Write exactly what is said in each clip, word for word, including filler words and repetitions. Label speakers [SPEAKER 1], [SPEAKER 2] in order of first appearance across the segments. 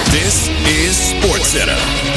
[SPEAKER 1] This is SportsCenter.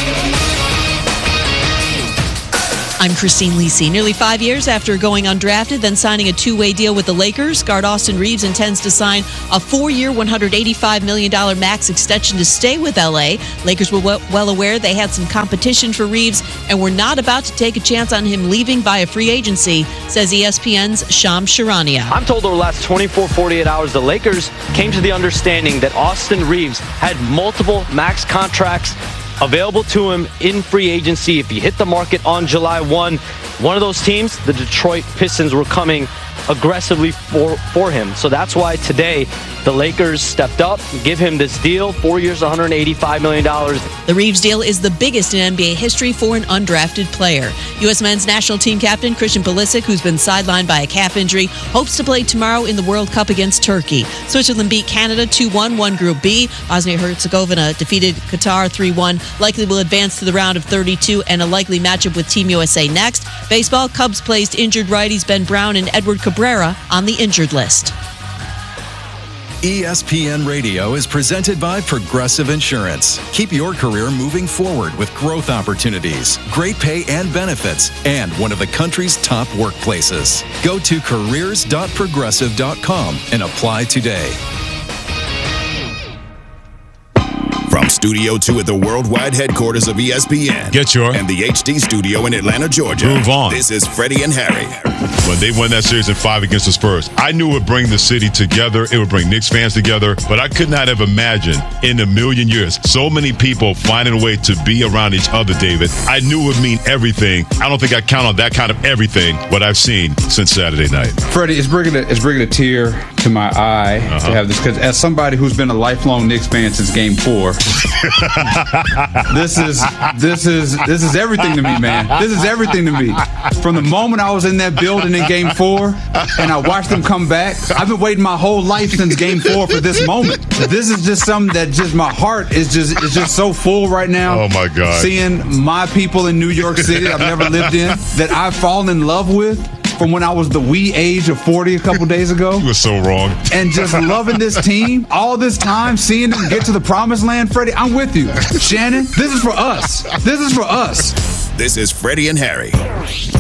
[SPEAKER 2] I'm Christine Lisi. Nearly five years after going undrafted, then signing a two-way deal with the Lakers, guard Austin Reaves intends to sign a four-year, one hundred eighty-five million dollars max extension to stay with L A. Lakers were well aware they had some competition for Reaves and were not about to take a chance on him leaving via free agency, says E S P N's Shams Charania.
[SPEAKER 3] I'm told over the last twenty-four, forty-eight hours, the Lakers came to the understanding that Austin Reaves had multiple max contracts available to him in free agency if he hit the market on July first. One of those teams, the Detroit Pistons, were coming aggressively for, for him. So that's why today the Lakers stepped up, give him this deal, four years, one hundred eighty-five million dollars.
[SPEAKER 2] The Reaves deal is the biggest in N B A history for an undrafted player. U S men's national team captain Christian Pulisic, who's been sidelined by a calf injury, hopes to play tomorrow in the World Cup against Turkey. Switzerland beat Canada two one, won Group B. Bosnia-Herzegovina defeated Qatar three one, likely will advance to the round of thirty-two and a likely matchup with Team U S A next. Baseball, Cubs placed injured righties Ben Brown and Edward Cabrera on the injured list.
[SPEAKER 1] E S P N Radio is presented by Progressive Insurance. Keep your career moving forward with growth opportunities, great pay and benefits, and one of the country's top workplaces. Go to careers dot progressive dot com and apply today. From Studio two at the worldwide headquarters of E S P N.
[SPEAKER 4] Get your.
[SPEAKER 1] And the H D studio in Atlanta, Georgia.
[SPEAKER 4] Move on.
[SPEAKER 1] This is Freddie and Harry.
[SPEAKER 4] When they won that series in five against the Spurs, I knew it would bring the city together. It would bring Knicks fans together. But I could not have imagined in a million years so many people finding a way to be around each other, David. I knew it would mean everything. I don't think I count on that kind of everything, what I've seen since Saturday night.
[SPEAKER 5] Freddie, it's bringing a, it's bringing a tear to my eye uh-huh. to have this, because as somebody who's been a lifelong Knicks fan since Game Four, this is this is this is everything to me, man. This is everything to me. From the moment I was in that building in Game Four, and I watched them come back, I've been waiting my whole life since Game Four for this moment. This is just something that just my heart is just is just so full right now.
[SPEAKER 4] Oh my God!
[SPEAKER 5] Seeing my people in New York City I've never lived in, that I've fallen in love with from when I was the wee age of forty a couple days ago.
[SPEAKER 4] You were so wrong.
[SPEAKER 5] And just loving this team all this time, seeing them get to the promised land. Freddie, I'm with you. Shannon, this is for us. This is for us.
[SPEAKER 1] This is Freddie and Harry.